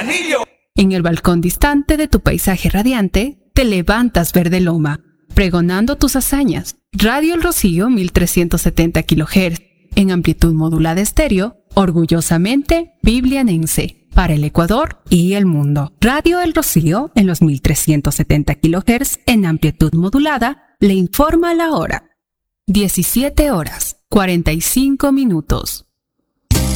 anillo. En el balcón distante de tu paisaje radiante, te levantas verde loma, pregonando tus hazañas. Radio El Rocío 1370 kHz, en amplitud modulada estéreo, orgullosamente biblianense, para el Ecuador y el mundo. Radio El Rocío, en los 1370 kHz, en amplitud modulada, le informa la hora. 17 horas, 45 minutos.